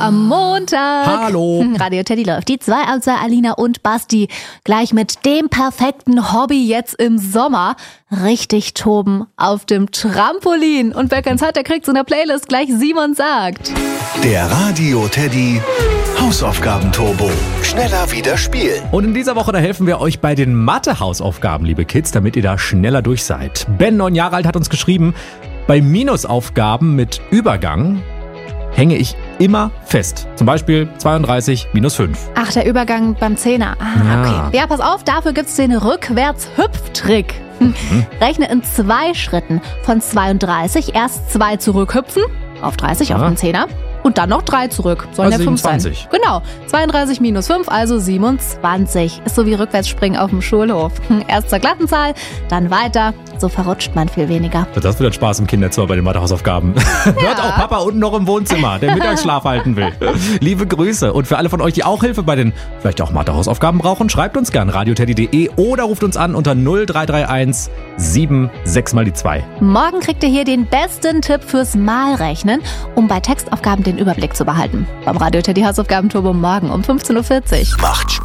Am Montag. Hallo. Radio Teddy läuft. Die 2 aus Alina und Basti. Gleich mit dem perfekten Hobby jetzt im Sommer. Richtig toben auf dem Trampolin. Und wer keins hat, der kriegt's in der Playlist. Gleich Simon sagt. Der Radio Teddy Hausaufgaben-Turbo. Schneller wieder spielen. Und in dieser Woche, da helfen wir euch bei den Mathe-Hausaufgaben, liebe Kids, damit ihr da schneller durch seid. Ben, 9 Jahre alt, hat uns geschrieben, bei Minusaufgaben mit Übergang hänge ich immer fest. Zum Beispiel 32 minus 5. Ach, der Übergang beim Zehner. Ja. Okay. Ja, pass auf, dafür gibt's den Rückwärts-Hüpftrick. Rechne in 2 Schritten. Von 32 erst 2 zurückhüpfen, auf 30, auf den Zehner. Und dann noch 3 zurück. Sollen Also ja 5 sein. 27. Genau. 32 minus 5, also 27. Ist so wie Rückwärtsspringen auf dem Schulhof. Erst zur glatten Zahl, dann weiter. So verrutscht man viel weniger. Das wird Spaß im Kinderzimmer bei den Mathe-Hausaufgaben. Hört auch Papa unten noch im Wohnzimmer, der Mittagsschlaf halten will. Liebe Grüße. Und für alle von euch, die auch Hilfe bei den vielleicht auch Mathe-Hausaufgaben brauchen, schreibt uns gern radioteddy.de oder ruft uns an unter 0331 76 mal die 2. Morgen kriegt ihr hier den besten Tipp fürs Malrechnen, um bei Textaufgaben den Überblick zu behalten. Beim Radio Teddy Hausaufgaben-Turbo morgen um 15.40 Uhr. Macht